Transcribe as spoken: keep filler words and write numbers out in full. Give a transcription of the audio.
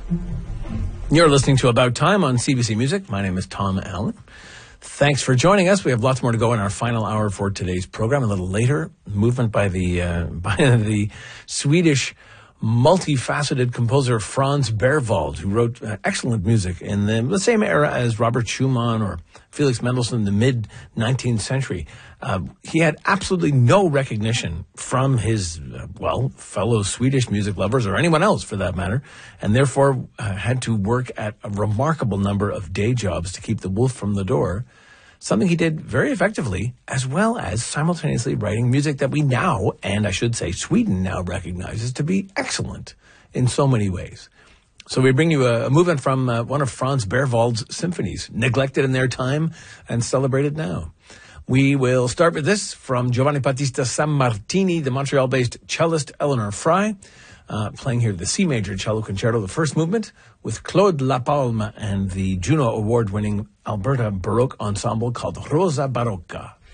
You're listening to About Time on C B C Music. My name is Tom Allen. Thanks for joining us. We have lots more to go in our final hour for today's program. A little later, movement by the uh, by the Swedish multifaceted composer Franz Berwald, who wrote uh, excellent music in the, the same era as Robert Schumann or Felix Mendelssohn in the mid-nineteenth century. Uh, he had absolutely no recognition from his, uh, well, fellow Swedish music lovers or anyone else for that matter, and therefore uh, had to work at a remarkable number of day jobs to keep the wolf from the door, something he did very effectively, as well as simultaneously writing music that we now, and I should say Sweden now recognizes to be excellent in so many ways. So we bring you a, a movement from uh, one of Franz Berwald's symphonies, neglected in their time and celebrated now. We will start with this from Giovanni Battista Sammartini, the Montreal-based cellist Eleanor Fry, uh, playing here the C major cello concerto, the first movement, with Claude Lapalme and the Juno Award-winning Alberta Baroque ensemble called Rosa Barocca.